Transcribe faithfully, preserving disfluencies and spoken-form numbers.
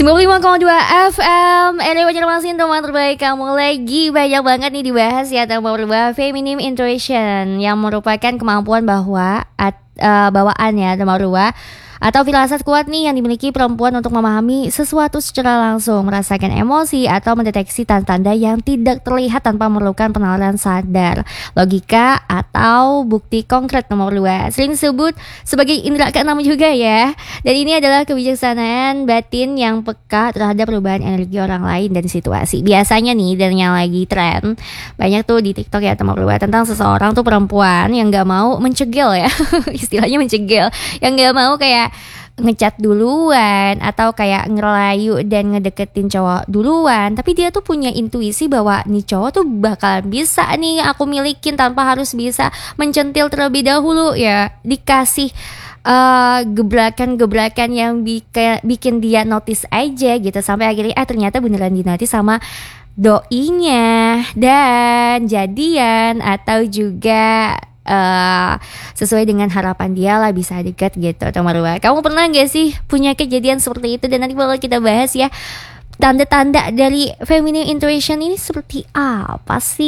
sembilan puluh lima koma dua F M R W Banjarmasin, teman terbaik kamu. Lagi banyak banget nih dibahas ya tentang bahwa Feminine Intuition, yang merupakan kemampuan bahwa at, uh, bawaan ya teman Marwa, atau firasat kuat nih yang dimiliki perempuan untuk memahami sesuatu secara langsung, merasakan emosi atau mendeteksi tanda-tanda yang tidak terlihat tanpa memerlukan penalaran sadar, logika atau bukti konkret. Nomor dua sering disebut sebagai indera keenam juga ya. Dan ini adalah kebijaksanaan batin yang peka terhadap perubahan energi orang lain dan situasi. Biasanya nih, dan yang lagi tren banyak tuh di TikTok ya teman Marwa, tentang seseorang tuh perempuan yang gak mau mencegel ya istilahnya mencegel, yang gak mau kayak ngechat duluan atau kayak ngerayu dan ngedeketin cowok duluan, tapi dia tuh punya intuisi bahwa nih cowok tuh bakal bisa nih aku milikin tanpa harus bisa mencentil terlebih dahulu ya. Dikasih uh, gebrakan-gebrakan yang bika, bikin dia notice aja gitu, sampai akhirnya eh ternyata beneran dinotis sama doinya dan jadian, atau juga Uh, sesuai dengan harapan dia lah, bisa dekat gitu teman Marwa. Kamu pernah gak sih punya kejadian seperti itu? Dan nanti bakal kita bahas ya, tanda-tanda dari feminine intuition ini seperti apa sih.